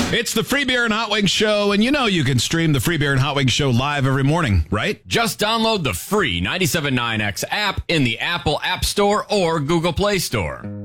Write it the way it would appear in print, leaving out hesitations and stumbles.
It's the Free Beer and Hot Wings Show, and you know you can stream the Free Beer and Hot Wings Show live every morning, right? Just download the free 97.9X app in the Apple App Store or Google Play Store.